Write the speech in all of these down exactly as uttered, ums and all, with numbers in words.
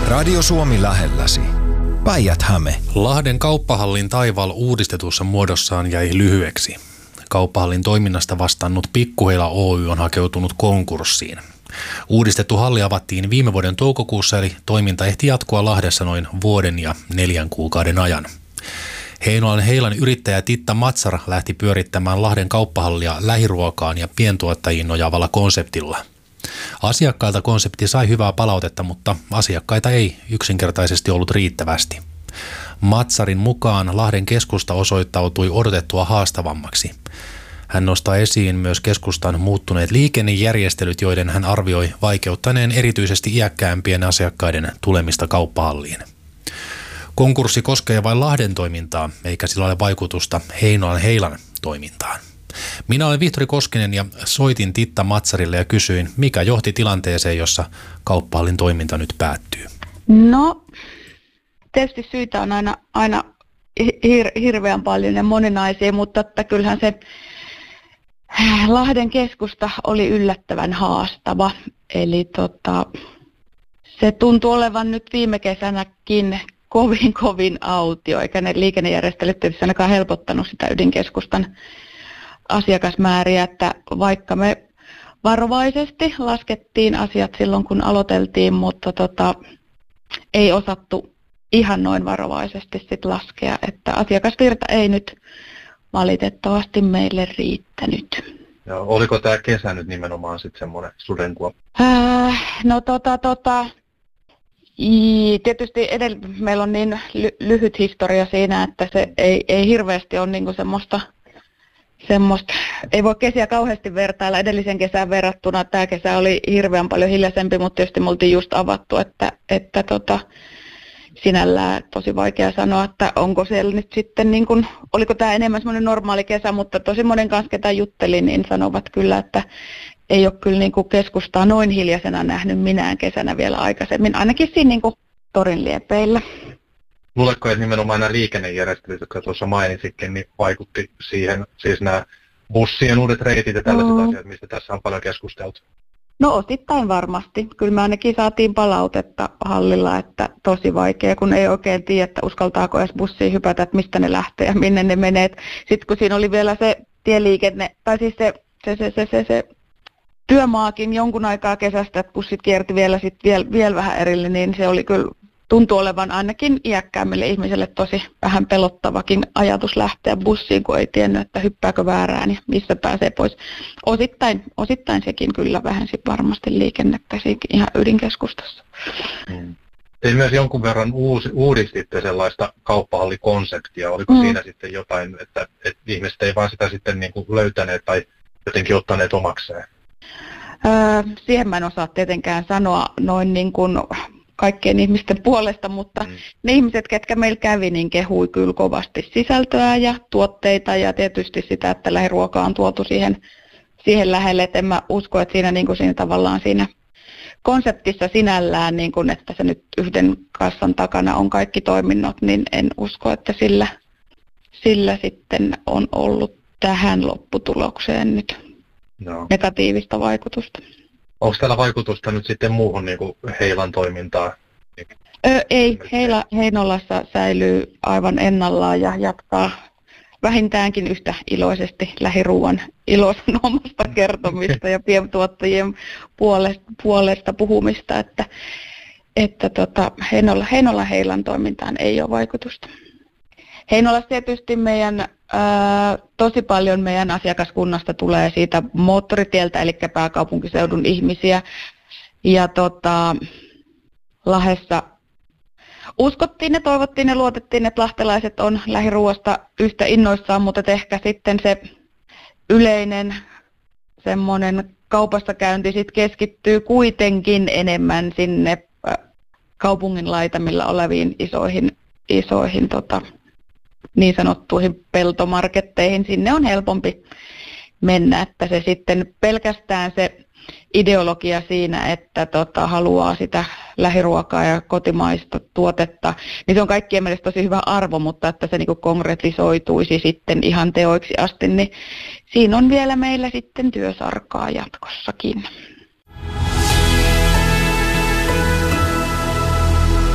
Radio Suomi lähelläsi. Päijät-Häme. Lahden kauppahallin taival uudistetussa muodossaan jäi lyhyeksi. Kauppahallin toiminnasta vastannut Pikkuheila Oy on hakeutunut konkurssiin. Uudistettu halli avattiin viime vuoden toukokuussa, eli toiminta ehti jatkua Lahdessa noin vuoden ja neljän kuukauden ajan. Heinolan Heilan yrittäjä Titta Matsar lähti pyörittämään Lahden kauppahallia lähiruokaan ja pientuottajiin nojaavalla konseptilla. Asiakkailta konsepti sai hyvää palautetta, mutta asiakkaita ei yksinkertaisesti ollut riittävästi. Matsarin mukaan Lahden keskusta osoittautui odotettua haastavammaksi. Hän nostaa esiin myös keskustan muuttuneet liikennejärjestelyt, joiden hän arvioi vaikeuttaneen erityisesti iäkkäämpien asiakkaiden tulemista kauppahalliin. Konkurssi koskee vain Lahden toimintaa, eikä sillä ole vaikutusta Heinolan Heilan toimintaan. Minä olen Vihtori Koskinen ja soitin Titta Matsarille ja kysyin, mikä johti tilanteeseen, jossa kauppahallin toiminta nyt päättyy. No, tietysti syitä on aina, aina hir- hirveän paljon ja moninaisia, mutta että kyllähän se Lahden keskusta oli yllättävän haastava. Eli tota, se tuntui olevan nyt viime kesänäkin kovin kovin autio, eikä ne liikennejärjestelyt tietysti ainakaan helpottanut sitä ydinkeskustan asiakasmääriä, että vaikka me varovaisesti laskettiin asiat silloin, kun aloiteltiin, mutta tota, ei osattu ihan noin varovaisesti sit laskea, että asiakasvirta ei nyt valitettavasti meille riittänyt. Ja oliko tämä kesä nyt nimenomaan sitten semmoinen sudenkuoppa? Äh, no tota, tota, tietysti edell- meillä on niin ly- lyhyt historia siinä, että se ei, ei hirveästi ole niinku semmoista, semmoista, ei voi kesiä kauheasti vertailla edellisen kesään verrattuna. Tämä kesä oli hirveän paljon hiljaisempi, mutta tietysti me oltiin just avattu, että, että tota, sinällään tosi vaikea sanoa, että onko siellä nyt sitten, niin kuin, oliko tämä enemmän semmoinen normaali kesä, mutta tosi monen kanssa, ketä juttelin, niin sanovat kyllä, että ei ole kyllä niin kuin keskustaa noin hiljaisena nähnyt minään kesänä vielä aikaisemmin, ainakin siinä niin kuin torin liepeillä. Luuletko, että nimenomaan nämä liikennejärjestelyt, jotka tuossa mainitsitkin, niin vaikutti siihen, siis nämä bussien uudet reitit ja tällaiset mm. asiat, mistä tässä on paljon keskusteltu? No osittain varmasti. Kyllä me ainakin saatiin palautetta hallilla, että tosi vaikea, kun ei oikein tiedä, että uskaltaako edes bussiin hypätä, että mistä ne lähtee ja minne ne menee. Sitten kun siinä oli vielä se tieliikenne, tai siis se, se, se, se, se, se työmaakin jonkun aikaa kesästä, että bussit kierti vielä, sit vielä, vielä vähän erille, niin se oli kyllä, tuntui olevan ainakin iäkkäämmille ihmisille tosi vähän pelottavakin ajatus lähteä bussiin, kun ei tiennyt, että hyppääkö väärään ja missä pääsee pois. Osittain, osittain sekin kyllä vähensi varmasti liikennettä ihan ydinkeskustassa. Hmm. Te myös jonkun verran uusi, uudistitte sellaista kauppahallikonseptia. Oliko hmm. siinä sitten jotain, että, että ihmiset ei vaan sitä sitten niin kuin löytäneet tai jotenkin ottaneet omakseen? Öö, siihen mä en osaa tietenkään sanoa noin niin kuin kaikkien ihmisten puolesta, mutta mm. ne ihmiset, ketkä meillä kävi, niin kehui kyllä kovasti sisältöä ja tuotteita ja tietysti sitä, että lähiruoka on tuotu siihen, siihen lähelle. Et en mä usko, että siinä, niin kuin siinä tavallaan siinä konseptissa sinällään, niin kuin, että se nyt yhden kassan takana on kaikki toiminnot, niin en usko, että sillä, sillä sitten on ollut tähän lopputulokseen nyt no. negatiivista vaikutusta. Onko tällä vaikutusta nyt sitten muuhun niin kuin Heilan toimintaan? Ö, ei, Heila, Heinolassa säilyy aivan ennallaan ja jatkaa vähintäänkin yhtä iloisesti lähiruuan ilosanomasta kertomista ja pientuottajien puolesta, puolesta puhumista, että, että tota, Heinola, Heinola Heilan toimintaan ei ole vaikutusta. Heinolassa tietysti meidän, ää, tosi paljon meidän asiakaskunnasta tulee siitä moottoritieltä, eli pääkaupunkiseudun ihmisiä. Ja tota, Lahdessa uskottiin ja toivottiin ja luotettiin, että lahtelaiset on lähiruuasta yhtä innoissaan, mutta ehkä sitten se yleinen semmoinen kaupassa käynti sit keskittyy kuitenkin enemmän sinne kaupungin laitamilla oleviin isoihin, isoihin tota, niin sanottuihin peltomarketteihin. Sinne on helpompi mennä, että se sitten pelkästään se ideologia siinä, että tota, haluaa sitä lähiruokaa ja kotimaista tuotetta, niin se on kaikkien mielestä tosi hyvä arvo, mutta että se niinku konkretisoituisi sitten ihan teoiksi asti, niin siinä on vielä meillä sitten työsarkaa jatkossakin.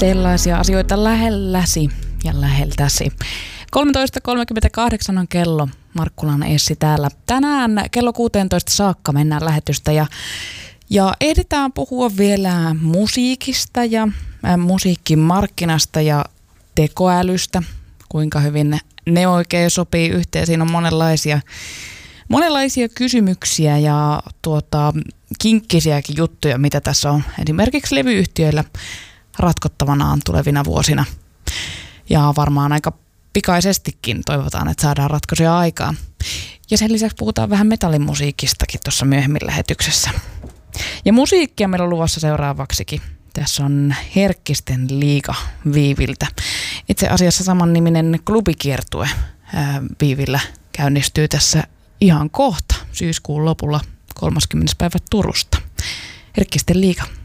Sellaisia asioita lähelläsi ja läheltäsi. kolmetoista kolmekymmentäkahdeksan on kello. Markkulan Essi täällä. Tänään kello kuusitoista saakka mennään lähetystä ja, ja ehditään puhua vielä musiikista ja äh, musiikkimarkkinasta ja tekoälystä. Kuinka hyvin ne oikein sopii yhteen. Siinä on monenlaisia, monenlaisia kysymyksiä ja tuota, kinkkisiäkin juttuja, mitä tässä on esimerkiksi levyyhtiöillä ratkottavanaan tulevina vuosina. Ja varmaan aika pikaisestikin toivotaan, että saadaan ratkaisuja aikaan. Ja sen lisäksi puhutaan vähän metallimusiikistakin tuossa myöhemmin lähetyksessä. Ja musiikkia meillä on luvassa seuraavaksikin. Tässä on Herkkisten liiga Viiviltä. Itse asiassa samanniminen klubikiertue ää, Viivillä käynnistyy tässä ihan kohta syyskuun lopulla kolmaskymmenes päivä Turusta. Herkkisten liiga.